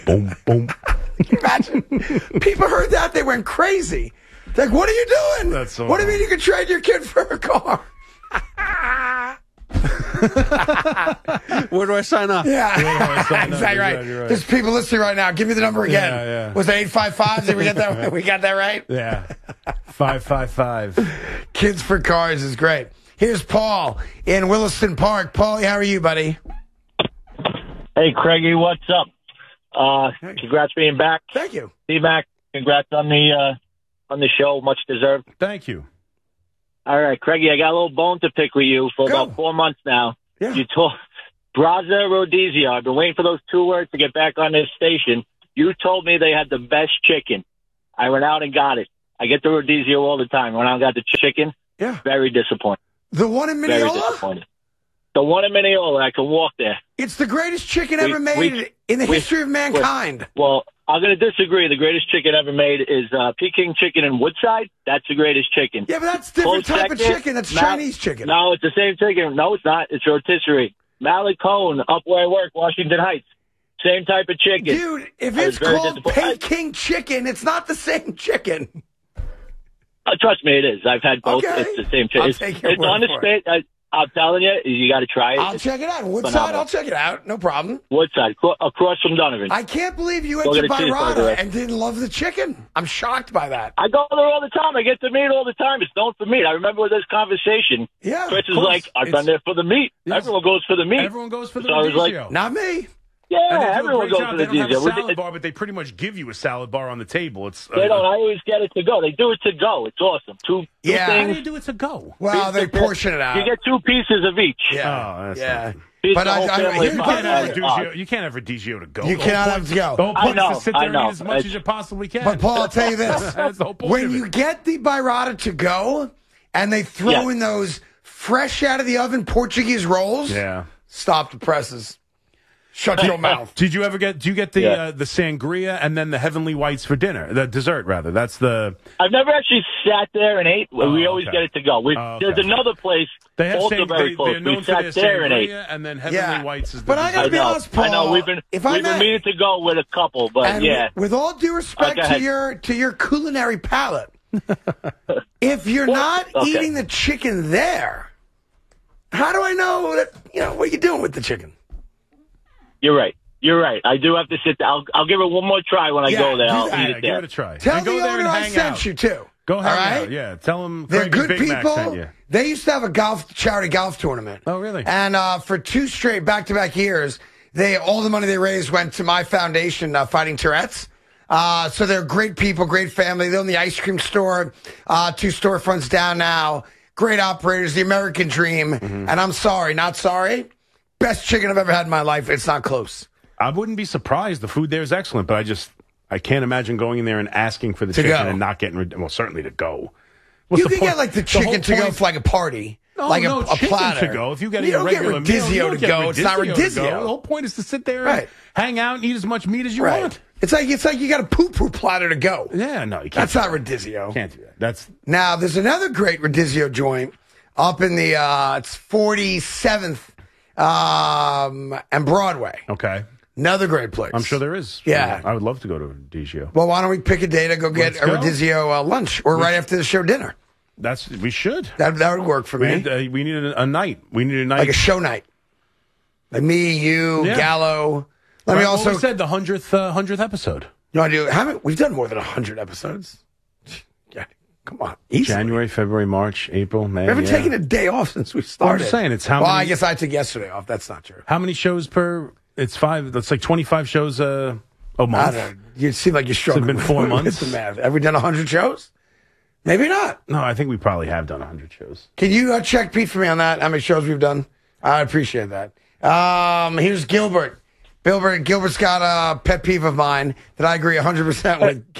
Boom, boom. Imagine. People heard that. They went crazy. They're like, what are you doing? That's so what do you mean you can trade your kid for a car? Where do I sign up? Yeah. Exactly right. right. There's people listening right now. Give me the number again. Yeah. Was it 855? Did we get that? We got that right? Yeah. 555. Kids for Cars is great. Here's Paul in Williston Park. Paul, how are you, buddy? Hey, Craigie, what's up? Congrats being back. Thank you. T-Mac, congrats on the show. Much deserved. Thank you. All right, Craigie, I got a little bone to pick with you for about 4 months now. Yeah. You told Braza Rodizio. I've been waiting for those 2 words to get back on this station. You told me they had the best chicken. I went out and got it. I get the Rodizio all the time. When I got the chicken, very disappointed. The one in Very Mineola? disappointed. The one in Mineola, I can walk there. It's the greatest chicken ever made in the history of mankind. Well, I'm going to disagree. The greatest chicken ever made is Peking chicken in Woodside. That's the greatest chicken. Yeah, but that's a different type of chicken. That's Chinese chicken. No, it's the same chicken. No, it's not. It's rotisserie. Malik Cone, up where I work, Washington Heights. Same type of chicken. Dude, if it's called Peking chicken, it's not the same chicken. Trust me, it is. I've had both. Okay. It's the same chicken. It's on the spit. I'm telling you, you got to try it. I'll check it out. Woodside, I'll check it out. No problem. Woodside, across from Donovan. I can't believe you went to Birada and didn't love the chicken. I'm shocked by that. I go there all the time. I get the meat all the time. It's known for meat. I remember this conversation. Yeah, Chris is like, I've been there for the meat. Yes. Everyone goes for the meat. Everyone goes for the so Rodizio. Not me. Yeah, everyone goes for the They don't have a Rodizio. salad bar, but they pretty much give you a salad bar on the table. It's they don't. I always get it to go. They do it to go. It's awesome. Two things. How do you do it to go? Well, they portion it out. You get 2 pieces of each. Yeah. Yeah. But you can't have Rodizio to go. You cannot have to go. The whole point is to sit there and eat as much as you possibly can. But Paul, I'll tell you this. That's the whole point when of it. you get the Birada to go and they throw in those fresh out of the oven Portuguese rolls, stop the presses. Shut your mouth. Do you get the sangria and then the heavenly whites for dinner? The dessert, rather. That's the... I've never actually sat there and ate. We always get it to go. There's another place they have also very close. They're known We for sat their there and ate. sangria, and then heavenly whites is the But I got to be honest, Paul. I know. We've been meaning to go with a couple, but with all due respect to your culinary palate, if you're not eating the chicken there, how do I know that, what are you doing with the chicken? You're right. I do have to sit there. I'll give it one more try when I go there. I'll eat it there. Give it a try. Tell and go the there owner and I hang sent out. you, too. Go hang all right? out. Yeah, tell them they're Craigie good Big Mac sent people. you. They used to have a charity golf tournament. Oh, really? And for 2 straight back-to-back years, all the money they raised went to my foundation, Fighting Tourette's. So they're great people, great family. They own the ice cream store, 2 storefronts down now. Great operators, the American dream. Mm-hmm. And I'm sorry, not sorry. Best chicken I've ever had in my life. It's not close. I wouldn't be surprised. The food there is excellent, but I can't imagine going in there and asking for the chicken and not getting, certainly to go. You can get like the chicken to go for like a party. Like a platter. To go. If you get a regular Rodizio meal, you don't to go. It's not Rodizio. The whole point is to sit there and hang out and eat as much meat as you want. It's like you got a poo-poo platter to go. Yeah, no, you can't. That's not Rodizio. Can't do that. Now, there's another great Rodizio joint up in the it's 47th and Broadway. Okay. Another great place. I'm sure there is. Yeah. I would love to go to Rodizio. Well, why don't we pick a day to go get a Rodizio lunch or right after the show dinner? We should. That would work for me. We need a night. We need a night. Like a show night. Like me, you, Gallo. Let me also... We said the 100th episode. You want to do... We've done more than 100 episodes. Yeah, come on. Easily. January, February, March, April, May. We haven't taken a day off since we started. I'm just saying, it's how many... Well, I guess I took yesterday off. That's not true. How many shows per... It's 5... That's like 25 shows a month. I don't know. You seem like you're struggling. It's been 4 months. The math. Have we done 100 shows? Maybe not. No, I think we probably have done 100 shows. Can you check Pete for me on that? How many shows we've done? I appreciate that. Here's Gilbert. Gilbert's got a pet peeve of mine that I agree 100% with.